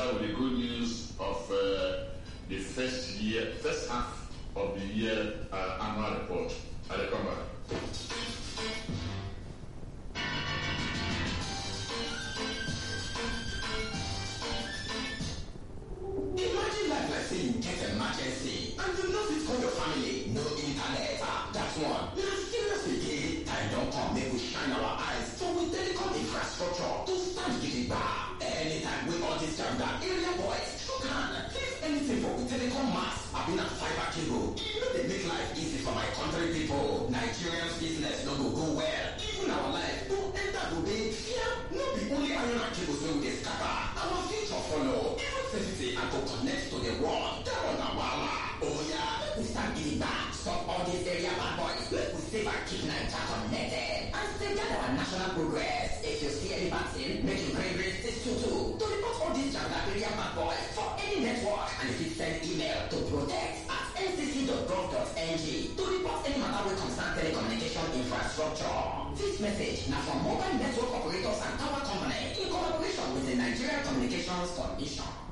start with the good news of the first half of the year annual report. I'll come back. Imagine life like say you get emergency and you know fit call your family. No internet. That's one. Na serious again. Time don come make we shine our eyes for we telecom infrastructure to stand gidigba. Anytime we all this jam that area boys shook hand. If anything for we telecom mass, I been a fiber cable. You know they make life easy for my country people. Nigerians business no go well. Even our life go enter go dey fear. No be only iron and cables wey we dey scatter. Our future follow. Even and to connect to the world. That one na wahala. Oh yeah, we start giving back. Stop all these area bad boys. Let we save and keep Naija connected. And safeguard our national progress. If you see any bad thing, make you bring 622 to report all these Janga area bad boys for any network. And if you send email to protect@ncc.gov.ng to report any matter wey concern telecommunication infrastructure. This message now from mobile network operators and tower company in collaboration with the Nigerian Communications Commission.